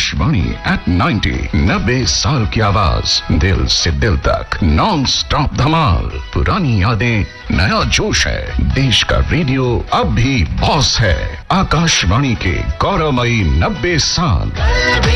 Akashvani eight 90, 90 साल की आवाज, दिल से दिल तक, नॉन स्टॉप धमाल। पुरानी यादें, नया जोश है। देश का रेडियो अब भी बॉस है। आकाशवाणी के गौरवमयी 90 साल।